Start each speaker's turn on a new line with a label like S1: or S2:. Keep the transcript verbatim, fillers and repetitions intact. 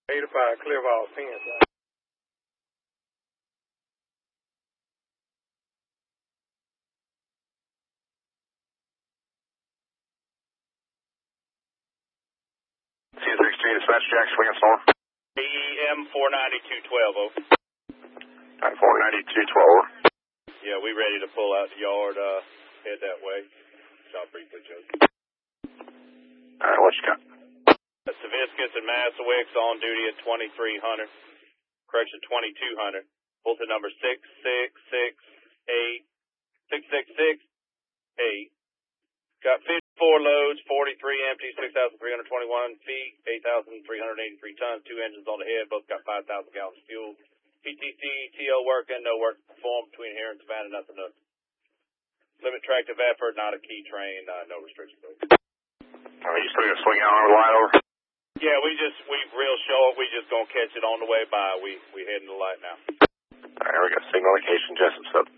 S1: eighty-five Clearville Fence.
S2: C sixteen, dispatch Jack, swing and storm.
S3: A E M four ninety-two twelve, over.
S2: four ninety-two twelve.
S3: Yeah, we ready to pull out the yard, uh, head that way. Stop briefly, Joe.
S2: Alright, what you got?
S3: Saviscus and Massawicks on duty at twenty-three hundred. Correction, twenty-two hundred. Bulletin number six six six eight. six six six eight. Got fifty-four loads, forty-three empty, six thousand three hundred twenty-one feet, eight thousand three hundred eighty-three tons, two engines on the head, both got five thousand gallons of fuel. P T C, T O working, no work performed between here and Savannah, nothing to limit tractive effort, not a key train, uh, no restrictions.
S2: Are you still going to swing out over the light over?
S3: Yeah, we just, we real short, we just going to catch it on the way by. We, we heading to the light now.
S2: Alright, we got signal location, Jessup sub.